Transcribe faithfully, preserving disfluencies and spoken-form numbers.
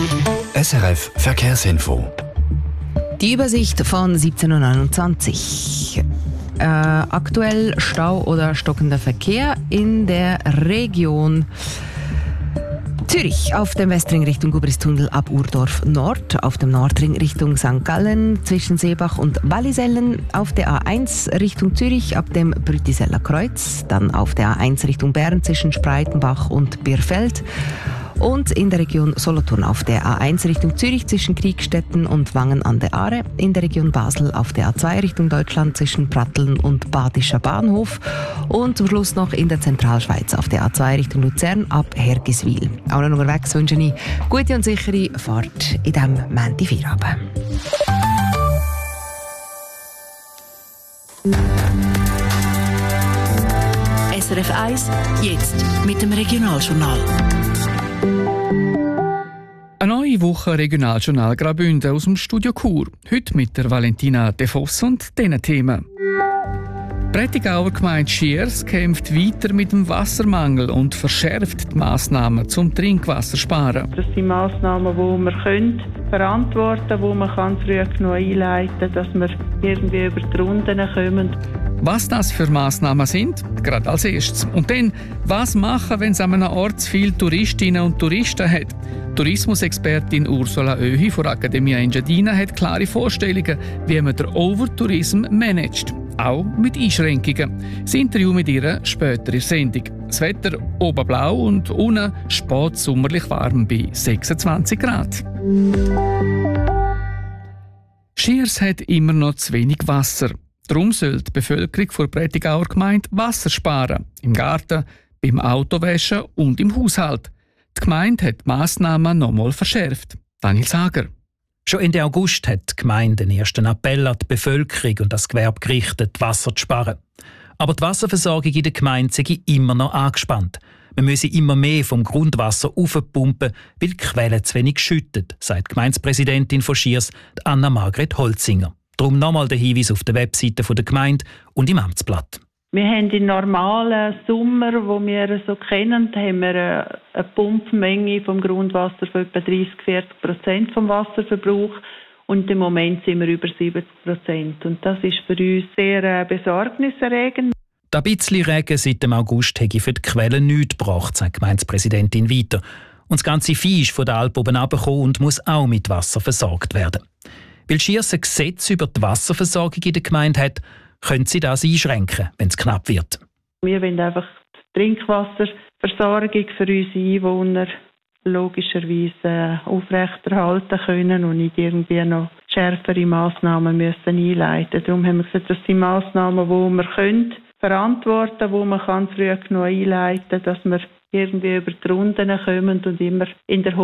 S R F Verkehrsinfo. Die Übersicht von siebzehn Uhr neunundzwanzig. Äh, aktuell Stau oder stockender Verkehr in der Region Zürich auf dem Westring Richtung Gubristunnel ab Urdorf Nord, auf dem Nordring Richtung Sankt Gallen zwischen Seebach und Wallisellen, auf der A eins Richtung Zürich ab dem Brütiseller Kreuz, dann auf der A eins Richtung Bern zwischen Spreitenbach und Birfeld und in der Region Solothurn auf der A eins Richtung Zürich zwischen Kriegstetten und Wangen an der Aare, in der Region Basel auf der A zwei Richtung Deutschland zwischen Pratteln und Badischer Bahnhof und zum Schluss noch in der Zentralschweiz auf der A zwei Richtung Luzern ab Hergiswil. Auch noch unterwegs wünsche ich gute und sichere Fahrt in diesem Montagfeierabend. S R F eins, jetzt mit dem Regionaljournal. Eine neue Woche Regionaljournal Graubünden aus dem Studio Chur. Heute mit der Valentina De Voss und diesen Themen. Die Prättigauer Gemeinde Schiers kämpft weiter mit dem Wassermangel und verschärft die Massnahmen zum Trinkwasser sparen. Das sind Massnahmen, die man können verantworten können, die man kann früh genug einleiten kann, dass wir irgendwie über die Runden kommen. Was das für Massnahmen sind, gerade als erstes. Und dann, was machen, wenn es an einem Ort zu viele Touristinnen und Touristen hat? Tourismusexpertin Ursula Oehi von Academia Engadina hat klare Vorstellungen, wie man den Overtourism managt. Auch mit Einschränkungen. Das Interview mit ihr später in der Sendung. Das Wetter oben blau und unten spät sommerlich warm bei sechsundzwanzig Grad. Schiers hat immer noch zu wenig Wasser. Darum soll die Bevölkerung der Prättigauer Gemeinde Wasser sparen. Im Garten, beim Autowaschen und im Haushalt. Die Gemeinde hat die Massnahmen nochmal verschärft. Daniel Sager. Schon Ende August hat die Gemeinde den ersten Appell an die Bevölkerung und das Gewerbe gerichtet, Wasser zu sparen. Aber die Wasserversorgung in der Gemeinde sei immer noch angespannt. Man müsse immer mehr vom Grundwasser aufpumpen, weil die Quellen zu wenig schütten, sagt die Gemeindepräsidentin von Schiers, Anna-Margret Holzinger. Darum nochmal der Hinweis auf der Webseite der Gemeinde und im Amtsblatt. Wir haben im normalen Sommer, wo wir so kennen, haben wir eine Pumpmenge vom Grundwasser von etwa dreißig bis vierzig Prozent vom Wasserverbrauch. Und im Moment sind wir über siebzig Prozent. Und das ist für uns sehr besorgniserregend. Das bisschen Regen seit dem August hätte für die Quellen nichts gebracht, sagt die Gemeindepräsidentin weiter. Und das ganze Vieh ist von der Alp oben runtergekommen und muss auch mit Wasser versorgt werden. Weil Schiers ein Gesetz über die Wasserversorgung in der Gemeinde hat, können sie das einschränken, wenn es knapp wird. Wir wollen einfach die Trinkwasserversorgung für unsere Einwohner logischerweise aufrechterhalten können und nicht irgendwie noch schärfere Massnahmen müssen einleiten. Darum haben wir gesagt, das sind Massnahmen, die wir können verantworten, die man kann früh genug einleiten kann, dass wir irgendwie über die Runden kommen und immer in der